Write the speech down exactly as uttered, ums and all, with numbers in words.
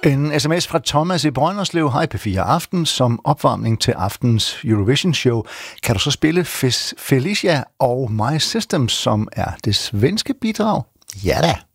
En sms fra Thomas i Brønderslev. Hej P fire Aften. Som opvarmning til aftens Eurovision-show kan du så spille Felicia og My System, som er det svenske bidrag? Ja da.